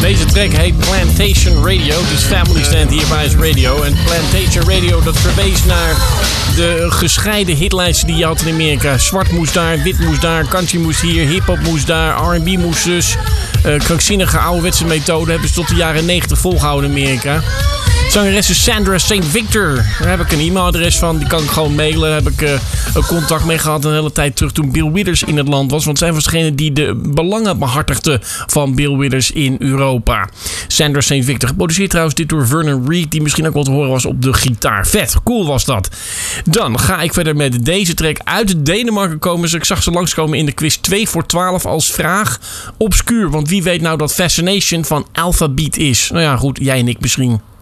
Deze track heet Plantation Radio. Het is Family Stand hier bij Ice Radio. En Plantation Radio, dat verwees naar de gescheiden hitlijsten die je had in Amerika. Zwart moest daar, wit moest daar, country moest hier, hiphop moest daar, R&B moest dus. Krankzinnige ouderwetse methode hebben ze tot de jaren 90 volgehouden in Amerika. Zangeres is Sandra St. Victor. Daar heb ik een e-mailadres van. Die kan ik gewoon mailen. Daar heb ik contact mee gehad een hele tijd terug toen Bill Withers in het land was. Want zij was degene die de belangen behartigde van Bill Withers in Europa. Sandra St. Victor. Geproduceerd trouwens dit door Vernon Reid. Die misschien ook wel te horen was op de gitaar. Vet. Cool was dat. Dan ga ik verder met deze track uit Denemarken komen. Ik zag ze langskomen in de quiz 2 voor 12 als vraag. Obscuur. Want wie weet nou dat Fascination van Alpha Beat is? Nou ja, goed. Jij en ik misschien.